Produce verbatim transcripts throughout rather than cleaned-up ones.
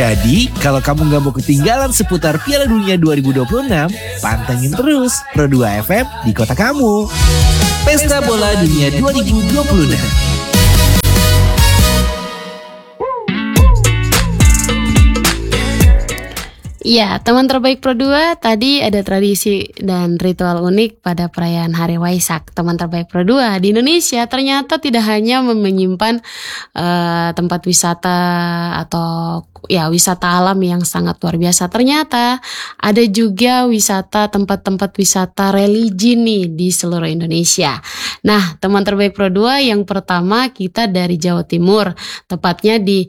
Jadi, kalau kamu nggak mau ketinggalan seputar Piala Dunia dua ribu dua puluh enam, pantengin terus Pro dua F M di kota kamu. Pesta Bola Dunia dua ribu dua puluh enam. Ya, teman terbaik Pro dua, tadi ada tradisi dan ritual unik pada perayaan Hari Waisak. Teman terbaik Pro dua di Indonesia ternyata tidak hanya menyimpan uh, tempat wisata atau ya wisata alam yang sangat luar biasa. Ternyata ada juga wisata tempat-tempat wisata religi nih di seluruh Indonesia. Nah, teman terbaik Pro dua yang pertama kita dari Jawa Timur, tepatnya di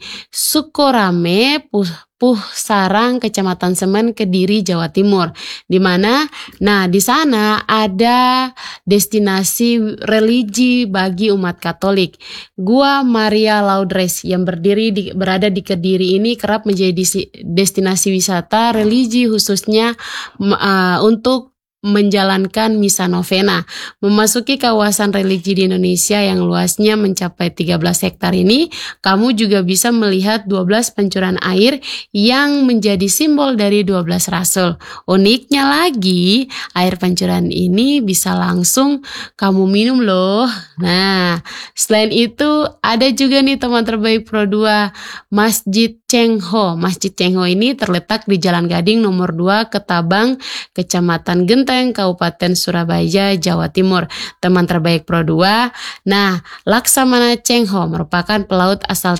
Sukorame, Puh Puh Sarang, Kecamatan Semen, Kediri, Jawa Timur. Di mana? Nah, di sana ada destinasi religi bagi umat Katolik. Gua Maria Laudres yang berdiri di, berada di Kediri ini kerap menjadi destinasi wisata religi khususnya uh, untuk menjalankan misa novena. Memasuki kawasan religi di Indonesia yang luasnya mencapai tiga belas hektar ini, kamu juga bisa melihat dua belas pancuran air yang menjadi simbol dari dua belas rasul. Uniknya lagi, air pancuran ini bisa langsung kamu minum loh. Nah, selain itu ada juga nih teman terbaik Pro dua, Masjid Cengho. Masjid Cengho ini terletak di Jalan Gading nomor dua, Ketabang, Kecamatan Genteng, Kabupaten Surabaya, Jawa Timur. Teman terbaik Pro dua. Nah, Laksamana Cengho merupakan pelaut asal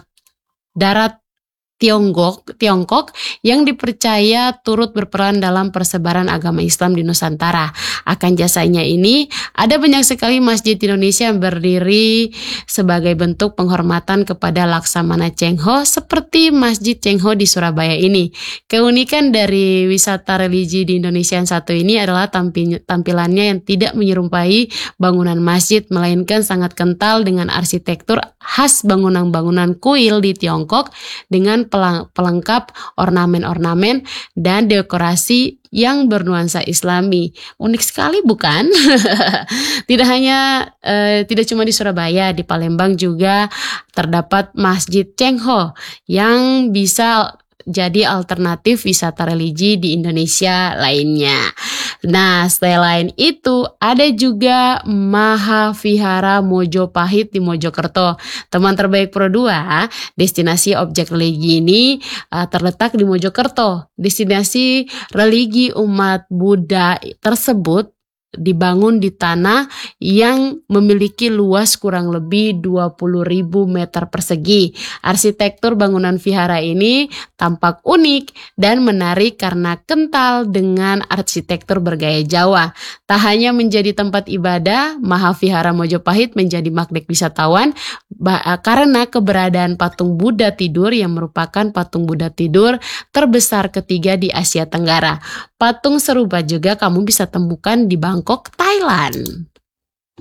darat Tiongkok, Tiongkok yang dipercaya turut berperan dalam persebaran agama Islam di Nusantara. Akan jasanya ini, ada banyak sekali masjid di Indonesia yang berdiri sebagai bentuk penghormatan kepada Laksamana Cengho seperti Masjid Cengho di Surabaya ini. Keunikan dari wisata religi di Indonesia yang satu ini adalah tampil, tampilannya yang tidak menyerupai bangunan masjid, melainkan sangat kental dengan arsitektur khas bangunan-bangunan kuil di Tiongkok dengan pelengkap ornamen-ornamen dan dekorasi yang bernuansa Islami. Unik sekali bukan? Tidak hanya eh, tidak cuma di Surabaya, di Palembang juga terdapat Masjid Cengho yang bisa jadi alternatif wisata religi di Indonesia lainnya. Nah, selain itu ada juga Mahavihara Mojopahit di Mojokerto. Teman terbaik Pro dua, destinasi objek religi ini uh, terletak di Mojokerto. Destinasi religi umat Buddha tersebut dibangun di tanah yang memiliki luas kurang lebih dua puluh ribu meter persegi. Arsitektur bangunan vihara ini tampak unik dan menarik karena kental dengan arsitektur bergaya Jawa. Tak hanya menjadi tempat ibadah, Mahavihara Mojopahit menjadi magnet wisatawan karena keberadaan patung Buddha tidur yang merupakan patung Buddha tidur terbesar ketiga di Asia Tenggara. Patung serupa juga kamu bisa temukan di Bangkok, Thailand.